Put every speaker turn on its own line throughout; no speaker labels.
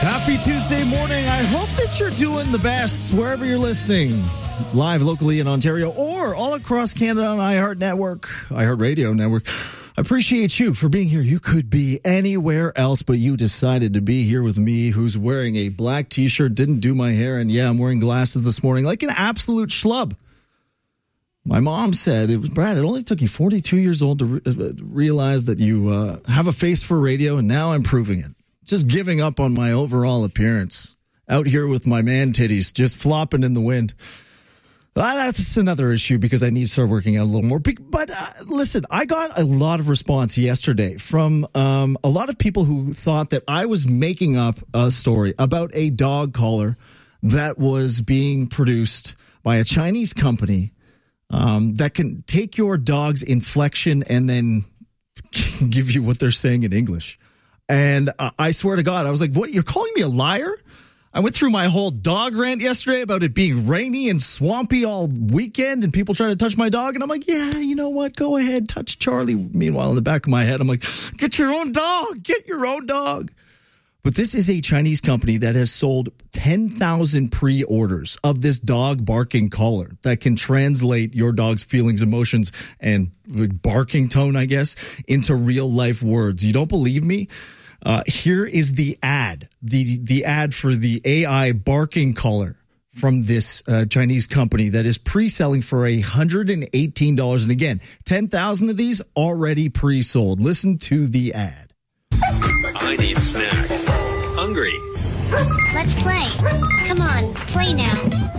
Happy Tuesday morning. I hope that you're doing the best wherever you're listening. Live locally in Ontario or all across Canada on iHeart Radio Network. I appreciate you for being here. You could be anywhere else, but you decided to be here with me, who's wearing a black t-shirt, didn't do my hair, and yeah, I'm wearing glasses this morning like an absolute schlub. My mom said, Brad, it only took you 42 years old to realize that you have a face for radio, and now I'm proving it. Just giving up on my overall appearance. Out here with my man titties just flopping in the wind. That's another issue because I need to start working out a little more. But listen, I got a lot of response yesterday from a lot of people who thought that I was making up a story about a dog collar that was being produced by a Chinese company that can take your dog's inflection and then give you what they're saying in English. And I swear to God, I was like, what? You're calling me a liar? I went through my whole dog rant yesterday about it being rainy and swampy all weekend and people trying to touch my dog. And I'm like, yeah, you know what? Go ahead, touch Charlie. Meanwhile, in the back of my head, I'm like, get your own dog. Get your own dog. But this is a Chinese company that has sold 10,000 pre-orders of this dog barking collar that can translate your dog's feelings, emotions, and barking tone, I guess, into real life words. You don't believe me? Here is the ad, the ad for the AI barking collar from this Chinese company that is pre-selling for $118. And again, 10,000 of these already pre-sold. Listen to the ad.
I need a snack. Hungry.
Let's play. Come on, play now.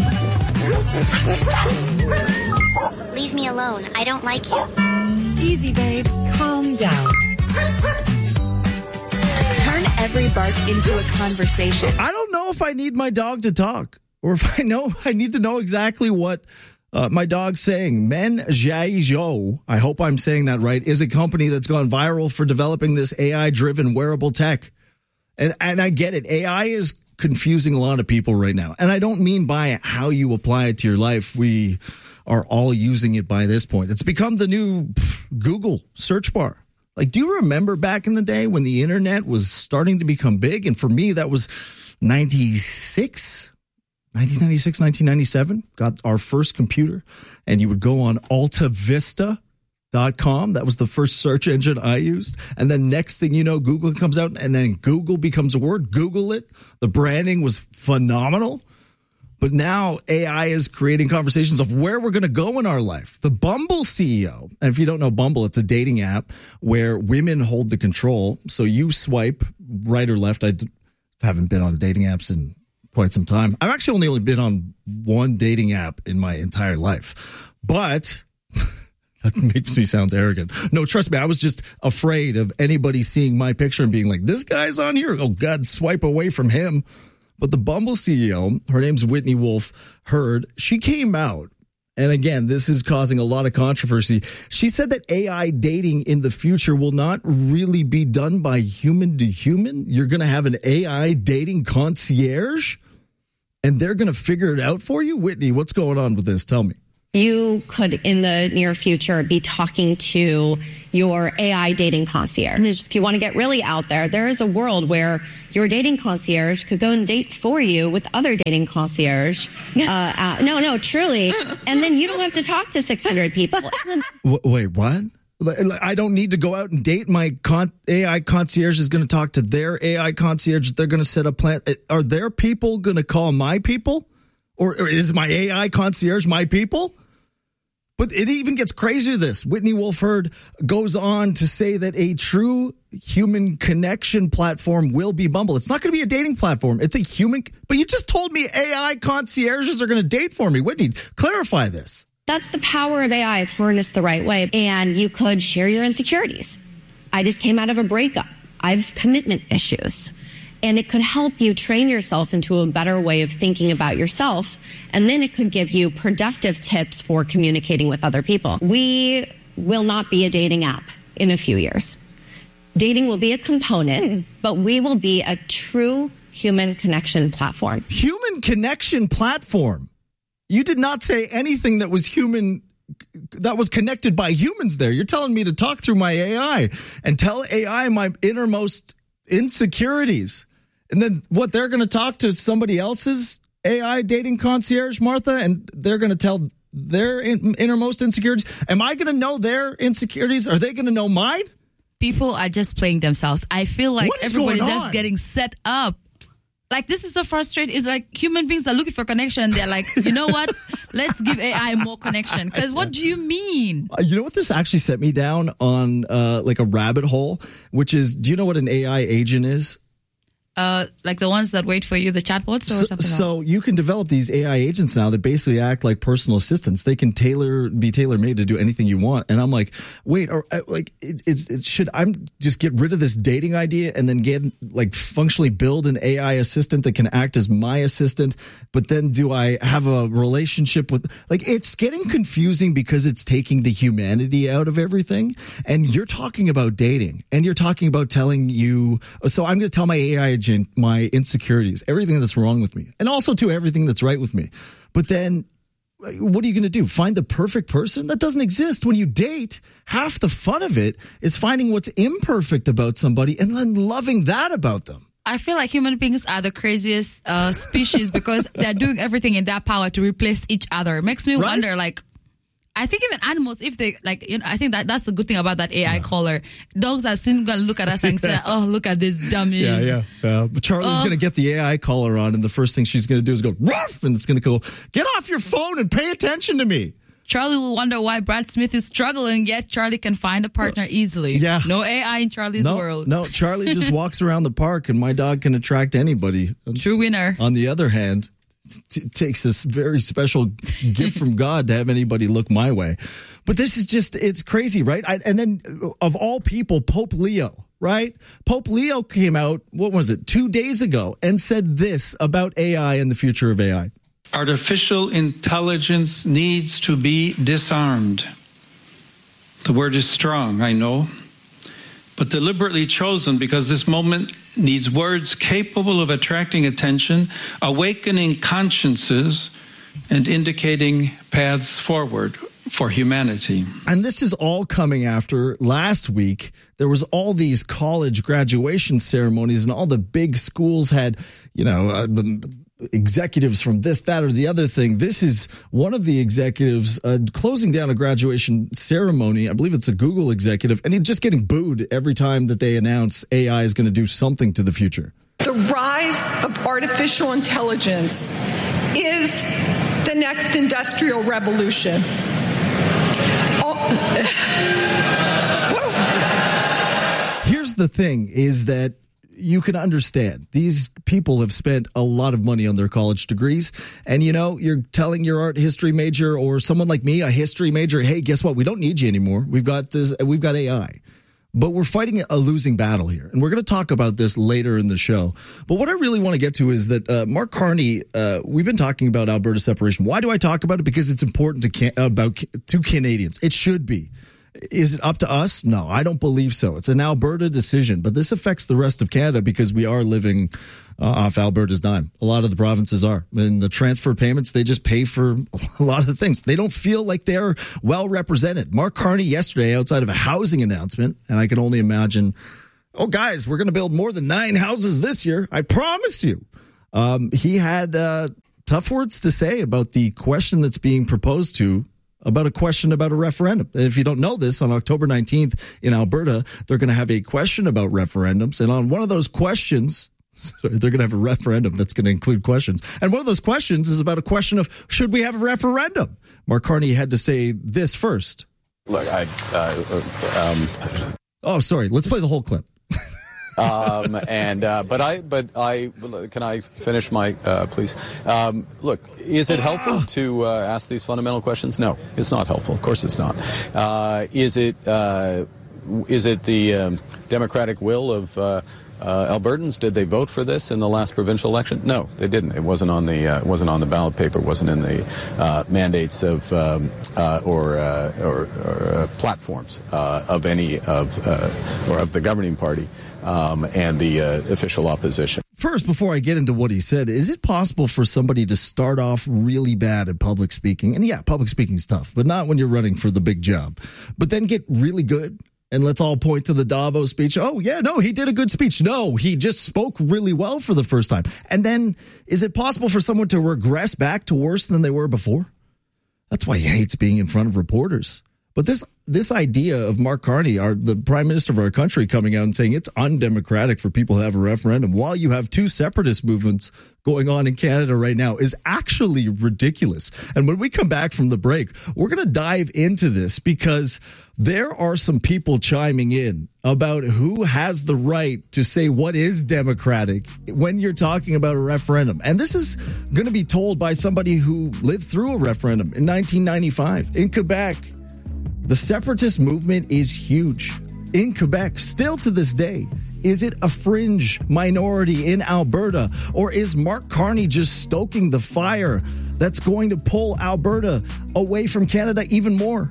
Leave me alone. I don't like you.
Easy, babe. Calm down. Turn every bark into a conversation.
I don't know if I need my dog to talk or if I need to know exactly what my dog's saying. Men Zhai Zhou, I hope I'm saying that right, is a company that's gone viral for developing this AI-driven wearable tech. And I get it. AI is confusing a lot of people right now. And I don't mean by how you apply it to your life. We are all using it by this point. It's become the new Google search bar. Like, do you remember back in the day when the internet was starting to become big? And for me, that was 1996, 1997, got our first computer. And you would go on AltaVista.com. That was the first search engine I used. And then next thing you know, Google comes out and then Google becomes a word. Google it. The branding was phenomenal. But now AI is creating conversations of where we're going to go in our life. The Bumble CEO, and if you don't know Bumble, it's a dating app where women hold the control. So you swipe right or left. I haven't been on dating apps in quite some time. I've actually only been on one dating app in my entire life. But that makes me sound arrogant. No, trust me, I was just afraid of anybody seeing my picture and being like, this guy's on here. Oh, God, swipe away from him. But the Bumble CEO, her name's Whitney Wolfe Herd, she came out. And again, this is causing a lot of controversy. She said that AI dating in the future will not really be done by human to human. You're going to have an AI dating concierge and they're going to figure it out for you. Whitney, what's going on with this? Tell me.
You could, in the near future, be talking to your AI dating concierge. If you want to get really out there, there is a world where your dating concierge could go and date for you with other dating concierge. No, truly. And then you don't have to talk to 600 people.
Wait, what? I don't need to go out and date. My AI concierge is going to talk to their AI concierge. They're going to set up plan. Are their people going to call my people? Or is my AI concierge my people? But it even gets crazier this. Whitney Wolfe Herd goes on to say that a true human connection platform will be Bumble. It's not going to be a dating platform. It's a human. But you just told me AI concierges are going to date for me. Whitney, clarify this.
That's the power of AI if harnessed the right way. And you could share your insecurities. I just came out of a breakup. I have commitment issues. And it could help you train yourself into a better way of thinking about yourself. And then it could give you productive tips for communicating with other people. We will not be a dating app in a few years. Dating will be a component, but we will be a true human connection platform.
Human connection platform? You did not say anything that was human, that was connected by humans there. You're telling me to talk through my AI and tell AI my innermost insecurities. And then what? They're going to talk to somebody else's AI dating concierge, Martha, and they're going to tell their innermost insecurities. Am I going to know their insecurities? Are they going to know mine?
People are just playing themselves. I feel like everybody's
going on?
just getting set up. Like, this is so frustrating. It's like human beings are looking for connection. They're like, you know what? Let's give AI more connection. Because what do you mean?
You know what this actually set me down on, like a rabbit hole, which is, do you know what an AI agent is?
Like the ones that wait for you, the chatbots or something else?
So you can develop these AI agents now that basically act like personal assistants. They can be tailor-made to do anything you want. And I'm like, wait, or like, should I just get rid of this dating idea and then functionally build an AI assistant that can act as my assistant? But then do I have a relationship with, like, it's getting confusing because it's taking the humanity out of everything. And you're talking about dating and you're talking about telling you, so I'm going to tell my AI agent my insecurities, everything that's wrong with me, and also to everything that's right with me. But then what are you going to do? Find the perfect person? That doesn't exist. When you date, half the fun of it is finding what's imperfect about somebody and then loving that about them.
I feel like human beings are the craziest species because they're doing everything in their power to replace each other. It makes me wonder, like, I think even animals, if they, like, you know, I think that's the good thing about that AI caller. Dogs are still going to look at us and say, oh, look at these dummies.
Yeah. But Charlie's going to get the AI caller on, and the first thing she's going to do is go, ruff, and it's going to go, get off your phone and pay attention to me.
Charlie will wonder why Brad Smith is struggling, yet Charlie can find a partner easily.
Yeah.
No AI in Charlie's world.
No, Charlie just walks around the park, and my dog can attract anybody.
True winner.
On the other hand, it takes this very special gift from God to have anybody look my way. But this is just, it's crazy, right? And then of all people, Pope Leo, right? Pope Leo came out, 2 days ago, and said this about AI and the future of AI.
Artificial intelligence needs to be disarmed. The word is strong, I know, but deliberately chosen because this moment needs words capable of attracting attention, awakening consciences, and indicating paths forward for humanity.
And this is all coming after last week. There was all these college graduation ceremonies, and all the big schools had, executives from this, that, or the other thing. This is one of the executives closing down a graduation ceremony. I believe it's a Google executive, and he's just getting booed every time that they announce AI is going to do something to the future.
The rise of artificial intelligence is the next industrial revolution.
Here's the thing, is that you can understand these people have spent a lot of money on their college degrees, and you're telling your art history major or someone like me, a history major, hey, guess what? We don't need you anymore. We've got AI. But we're fighting a losing battle here, and we're going to talk about this later in the show. But what I really want to get to is that Mark Carney, we've been talking about Alberta separation. Why do I talk about it? Because it's important to Canadians. It should be. Is it up to us? No, I don't believe so. It's an Alberta decision, but this affects the rest of Canada because we are living off Alberta's dime. A lot of the provinces are. And the transfer payments, they just pay for a lot of the things. They don't feel like they're well represented. Mark Carney yesterday outside of a housing announcement, and I can only imagine, oh, guys, we're going to build more than 9 houses this year. I promise you. He had tough words to say about the question that's being proposed about a question about a referendum. And if you don't know this, on October 19th in Alberta, they're going to have a question about referendums. And on one of those questions, they're going to have a referendum that's going to include questions. And one of those questions is about a question of, should we have a referendum? Mark Carney had to say this first.
Look,
Oh, sorry. Let's play the whole clip.
But I can I finish my please? Look, is it helpful to ask these fundamental questions? No, it's not helpful. Of course, it's not. Is it the democratic will of Albertans? Did they vote for this in the last provincial election? No, they didn't. It wasn't on the ballot paper. It wasn't in the mandates of or platforms of any of the governing party. And the official opposition.
First, before I get into what he said, is it possible for somebody to start off really bad at public speaking? And yeah, public speaking is tough, but not when you're running for the big job. But then get really good and let's all point to the Davos speech. Oh, yeah, no, he did a good speech. No, he just spoke really well for the first time. And then is it possible for someone to regress back to worse than they were before? That's why he hates being in front of reporters. But this idea of Mark Carney, the prime minister of our country, coming out and saying it's undemocratic for people to have a referendum while you have two separatist movements going on in Canada right now is actually ridiculous. And when we come back from the break, we're going to dive into this because there are some people chiming in about who has the right to say what is democratic when you're talking about a referendum. And this is going to be told by somebody who lived through a referendum in 1995 in Quebec. The separatist movement is huge in Quebec, still to this day. Is it a fringe minority in Alberta, or is Mark Carney just stoking the fire that's going to pull Alberta away from Canada even more?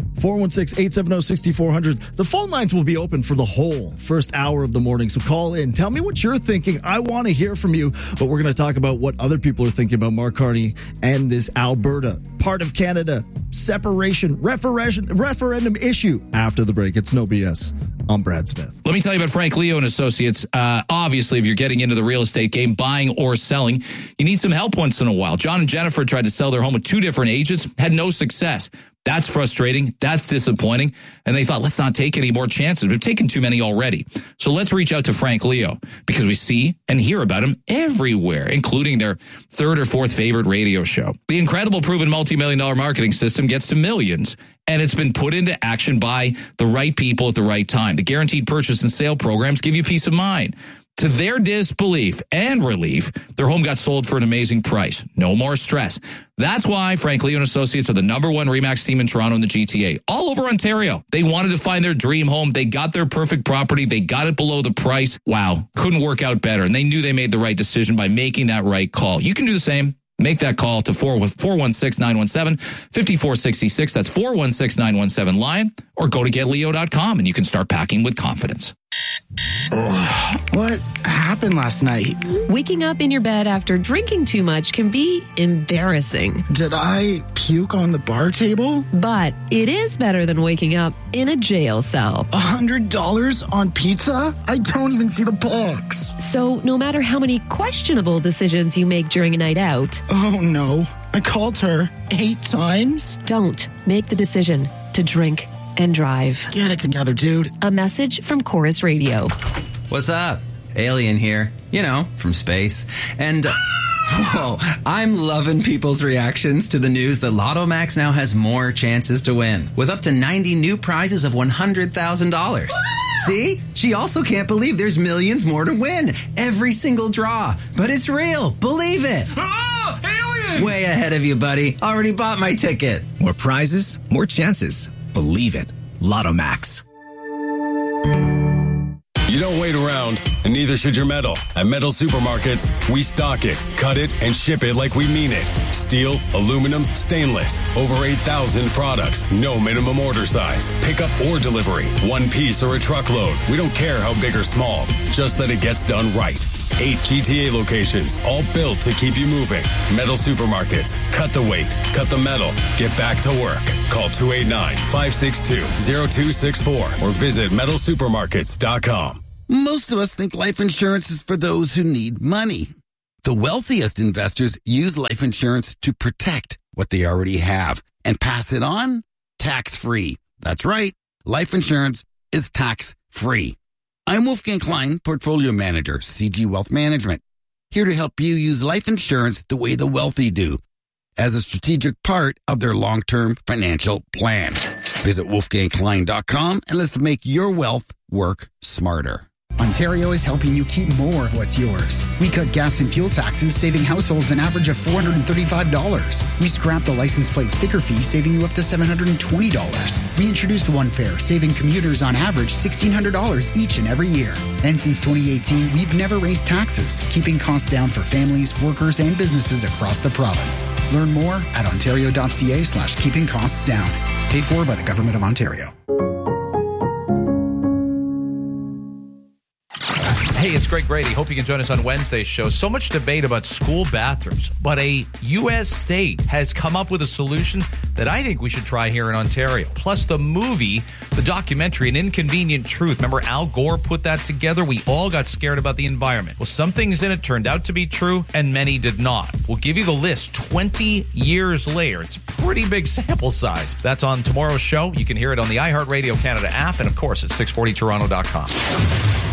416-870-6400. The phone lines will be open for the whole first hour of the morning, so call in. Tell me what you're thinking. I want to hear from you, but we're going to talk about what other people are thinking about Mark Carney and this Alberta, part of Canada, separation, referendum issue after the break. It's No BS. I'm Brad Smith.
Let me tell you about Frank Leo and Associates. Obviously, if you're getting into the real estate game, buying or selling, you need some help once in a while. John and Jennifer tried to sell their home with two different agents, had no success. That's frustrating. That's disappointing. And they thought, let's not take any more chances. We've taken too many already. So let's reach out to Frank Leo because we see and hear about him everywhere, including their third or fourth favorite radio show. The incredible proven multi-million-dollar marketing system gets to millions, and it's been put into action by the right people at the right time. The guaranteed purchase and sale programs give you peace of mind. To their disbelief and relief, their home got sold for an amazing price. No more stress. That's why Frank Leo and Associates are the number one RE/MAX team in Toronto and the GTA. All over Ontario. They wanted to find their dream home. They got their perfect property. They got it below the price. Wow. Couldn't work out better. And they knew they made the right decision by making that right call. You can do the same. Make that call to 416-917-5466. That's 416-917-LION. Or go to getleo.com and you can start packing with confidence.
What happened last night?
Waking up in your bed after drinking too much can be embarrassing.
Did I puke on the bar table?
But it is better than waking up in a jail cell.
$100 on pizza? I don't even see the box.
So no matter how many questionable decisions you make during a night out...
Oh no, I called her 8 times?
Don't make the decision to drink and drive.
Get it together, dude.
A message from Chorus Radio.
What's up? Alien here. You know, from space. And, I'm loving people's reactions to the news that Lotto Max now has more chances to win, with up to 90 new prizes of $100,000. See? She also can't believe there's millions more to win. Every single draw. But it's real. Believe it.
Oh, alien!
Way ahead of you, buddy. Already bought my ticket.
More prizes, more chances. Believe it. Lotto Max.
You don't wait around, and neither should your metal. At Metal Supermarkets, we stock it, cut it, and ship it like we mean it. Steel, aluminum, stainless. Over 8,000 products. No minimum order size. Pickup or delivery. One piece or a truckload. We don't care how big or small. Just that it gets done right. 8 GTA locations, all built to keep you moving. Metal Supermarkets. Cut the weight. Cut the metal. Get back to work. Call 289-562-0264 or visit metalsupermarkets.com.
Most of us think life insurance is for those who need money. The wealthiest investors use life insurance to protect what they already have and pass it on tax-free. That's right. Life insurance is tax-free. I'm Wolfgang Klein, Portfolio Manager, CG Wealth Management, here to help you use life insurance the way the wealthy do, as a strategic part of their long-term financial plan. Visit wolfgangklein.com and let's make your wealth work smarter.
Ontario is helping you keep more of what's yours. We cut gas and fuel taxes, saving households an average of $435. We scrapped the license plate sticker fee, saving you up to $720. We introduced One Fare, saving commuters on average $1,600 each and every year. And since 2018, we've never raised taxes, keeping costs down for families, workers, and businesses across the province. Learn more at ontario.ca/keeping costs down. Paid for by the Government of Ontario.
Hey, it's Greg Brady. Hope you can join us on Wednesday's show. So much debate about school bathrooms, but a U.S. state has come up with a solution that I think we should try here in Ontario. Plus the movie, the documentary, An Inconvenient Truth. Remember Al Gore put that together? We all got scared about the environment. Well, some things in it turned out to be true and many did not. We'll give you the list 20 years later. It's a pretty big sample size. That's on tomorrow's show. You can hear it on the iHeartRadio Canada app and, of course, at 640toronto.com.